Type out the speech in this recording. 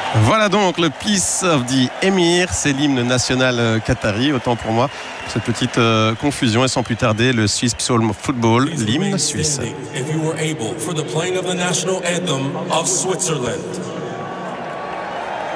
Voilà donc le Peace of the Emir, c'est l'hymne national qatari, autant pour moi. Cette petite confusion et sans plus tarder, le Swiss Psalm Football, l'hymne suisse.